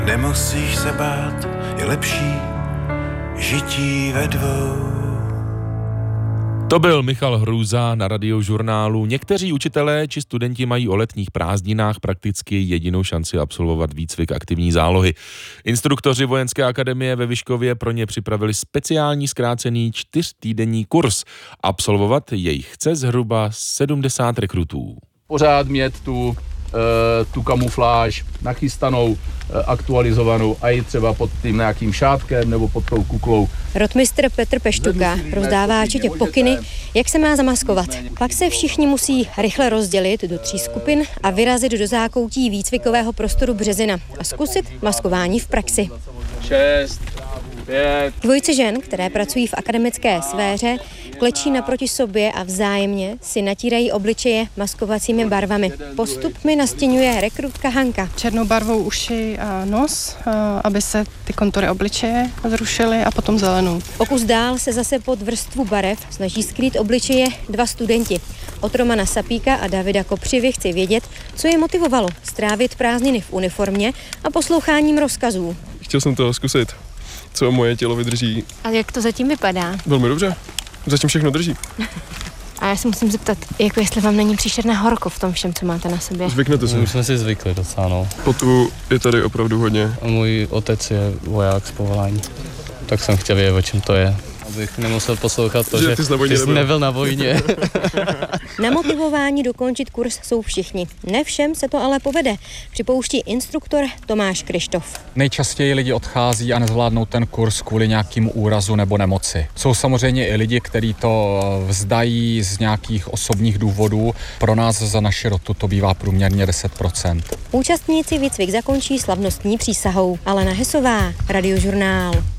Nemusíš se bát, je lepší žití ve dvou. To byl Michal Hrůza na Radiožurnálu. Někteří učitelé či studenti mají o letních prázdninách prakticky jedinou šanci absolvovat výcvik aktivní zálohy. Instruktoři Vojenské akademie ve Vyškově pro ně připravili speciální zkrácený 4týdenní kurz. Absolvovat jej chce zhruba 70 rekrutů. Pořád mít tu kamufláž nachystanou, aktualizovanou a i třeba pod tím nějakým šátkem nebo pod tou kuklou. Rotmistr Petr Peštuka rozdává četě pokyny, jak se má zamaskovat. Pak se všichni musí rychle rozdělit do 3 skupin a vyrazit do zákoutí výcvikového prostoru Březina a zkusit maskování v praxi. 6, 5. Dvojice žen, které pracují v akademické sféře, klečí naproti sobě a vzájemně si natírají obličeje maskovacími barvami. Postup mi nastěňuje rekrutka Hanka. Černou barvou uši a nos, aby se ty kontury obličeje zrušily, a potom zelenou. O kus dál se zase pod vrstvu barev snaží skrýt obličeje 2 studenti. Od Romana Sapíka a Davida Kopřivy chci vědět, co je motivovalo strávit prázdniny v uniformě a posloucháním rozkazů. Chtěl jsem to zkusit, co moje tělo vydrží. A jak to zatím vypadá? Velmi dobře, zatím všechno drží. A já se musím zeptat, jako jestli vám není příšerné horko v tom všem, co máte na sobě. Zvyknete si. Už jsme si zvykli docela, no. Potu je tady opravdu hodně. A můj otec je voják z povolání, tak jsem chtěl vědět, o čem to je. Abych nemusel poslouchat to, že ty jsi nebyl na vojně. Namotivováni dokončit kurz jsou všichni. Ne všem se to ale povede, připouští instruktor Tomáš Krištof. Nejčastěji lidi odchází a nezvládnou ten kurz kvůli nějakému úrazu nebo nemoci. Jsou samozřejmě i lidi, kteří to vzdají z nějakých osobních důvodů. Pro nás za naši rotu to bývá průměrně 10%. Účastníci výcvik zakončí slavnostní přísahou. Alena Hesová, Radiožurnál.